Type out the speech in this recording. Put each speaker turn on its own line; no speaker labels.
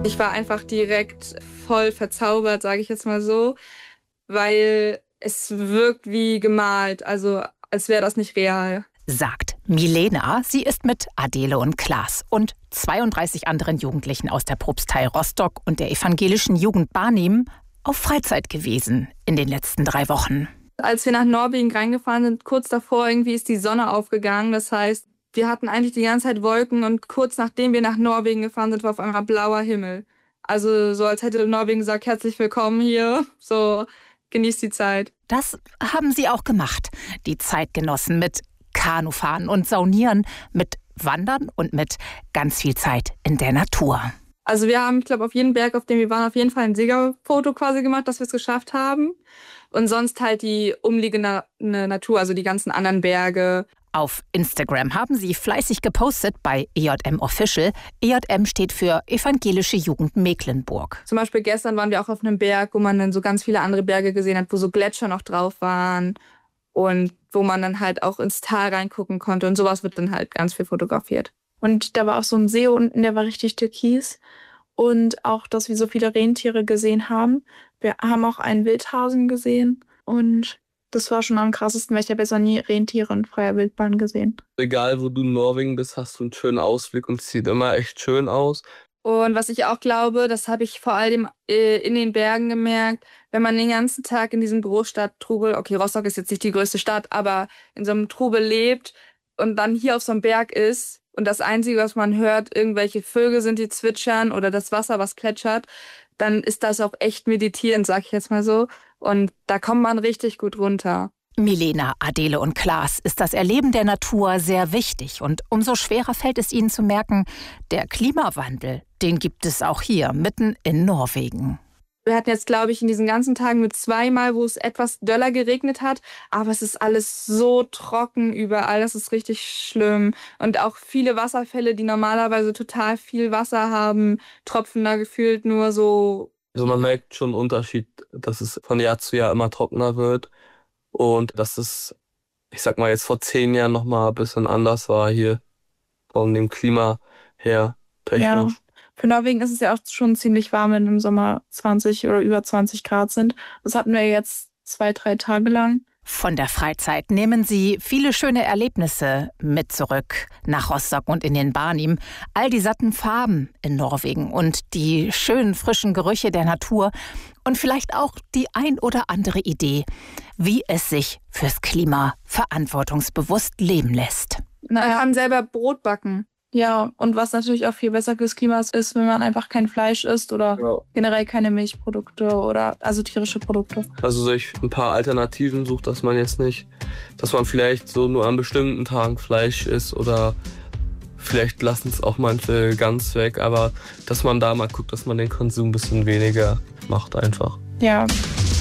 Ich war einfach direkt voll verzaubert, sage ich jetzt mal so, weil es wirkt wie gemalt, also als wäre das nicht real.
Sagt Milena. Sie ist mit Adele und Klaas und 32 anderen Jugendlichen aus der Propstei Rostock und der evangelischen Jugend Barnim auf Freizeit gewesen in den letzten 3 Wochen.
Als wir nach Norwegen reingefahren sind, kurz davor irgendwie ist die Sonne aufgegangen. Das heißt, wir hatten eigentlich die ganze Zeit Wolken und kurz nachdem wir nach Norwegen gefahren sind, war auf einmal blauer Himmel. Also so als hätte Norwegen gesagt, herzlich willkommen hier, so genießt die Zeit.
Das haben sie auch gemacht, die Zeit genossen mit Kanufahren und Saunieren, mit Wandern und mit ganz viel Zeit in der Natur.
Also wir haben, ich glaube, auf jedem Berg, auf dem wir waren, auf jeden Fall ein Siegerfoto quasi gemacht, dass wir es geschafft haben. Und sonst halt die umliegende Natur, also die ganzen anderen Berge.
Auf Instagram haben sie fleißig gepostet bei EJM Official. EJM steht für Evangelische Jugend Mecklenburg.
Zum Beispiel gestern waren wir auch auf einem Berg, wo man dann so ganz viele andere Berge gesehen hat, wo so Gletscher noch drauf waren und wo man dann halt auch ins Tal reingucken konnte. Und sowas wird dann halt ganz viel fotografiert.
Und da war auch so ein See unten, der war richtig türkis. Und auch, dass wir so viele Rentiere gesehen haben. Wir haben auch einen Wildhasen gesehen. Und das war schon am krassesten, weil ich habe jetzt noch nie Rentiere in freier Wildbahn gesehen.
Egal, wo du in Norwegen bist, hast du einen schönen Ausblick und es sieht immer echt schön aus.
Und was ich auch glaube, das habe ich vor allem in den Bergen gemerkt, wenn man den ganzen Tag in diesem Großstadttrubel, okay, Rostock ist jetzt nicht die größte Stadt, aber in so einem Trubel lebt und dann hier auf so einem Berg ist und das Einzige, was man hört, irgendwelche Vögel sind, die zwitschern oder das Wasser, was plätschert, dann ist das auch echt meditierend, sag ich jetzt mal so. Und da kommt man richtig gut runter.
Milena, Adele und Klaas ist das Erleben der Natur sehr wichtig. Und umso schwerer fällt es ihnen zu merken, der Klimawandel, den gibt es auch hier, mitten in Norwegen.
Wir hatten jetzt, glaube ich, in diesen ganzen Tagen nur 2 Mal, wo es etwas doller geregnet hat. Aber es ist alles so trocken überall, das ist richtig schlimm. Und auch viele Wasserfälle, die normalerweise total viel Wasser haben, tropfen da gefühlt nur so.
Also man merkt schon einen Unterschied, dass es von Jahr zu Jahr immer trockener wird. Und dass es, ich sag mal, jetzt vor 10 Jahren nochmal ein bisschen anders war hier von dem Klima her technisch.
Ja. Für Norwegen ist es ja auch schon ziemlich warm, wenn im Sommer 20 oder über 20 Grad sind. Das hatten wir jetzt 2-3 Tage lang.
Von der Freizeit nehmen sie viele schöne Erlebnisse mit zurück nach Rostock und in den Barnim. All die satten Farben in Norwegen und die schönen frischen Gerüche der Natur und vielleicht auch die ein oder andere Idee, wie es sich fürs Klima verantwortungsbewusst leben lässt.
Wir haben selber Brot backen.
Ja, und was natürlich auch viel besser fürs Klima ist, wenn man einfach kein Fleisch isst oder generell keine Milchprodukte oder also tierische Produkte.
Also sich ein paar Alternativen sucht, dass man jetzt nicht, dass man vielleicht so nur an bestimmten Tagen Fleisch isst oder vielleicht lassen es auch manche ganz weg, aber dass man da mal guckt, dass man den Konsum ein bisschen weniger macht einfach.
Ja.